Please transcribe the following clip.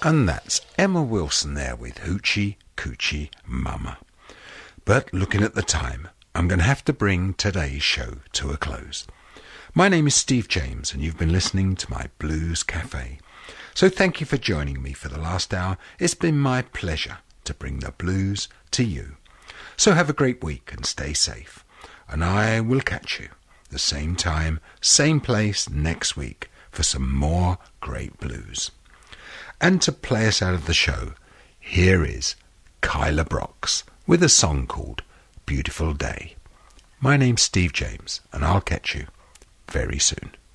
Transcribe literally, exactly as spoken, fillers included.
And that's Emma Wilson there with Hoochie Coochie Mama. But looking at the time, I'm going to have to bring today's show to a close. My name is Steve James, and you've been listening to my Blues Cafe. So thank you for joining me for the last hour. It's been my pleasure to bring the blues to you. So have a great week and stay safe. And I will catch you the same time, same place next week for some more great blues. And to play us out of the show, here is Kyla Brox with a song called Beautiful Day. My name's Steve James, and I'll catch you very soon.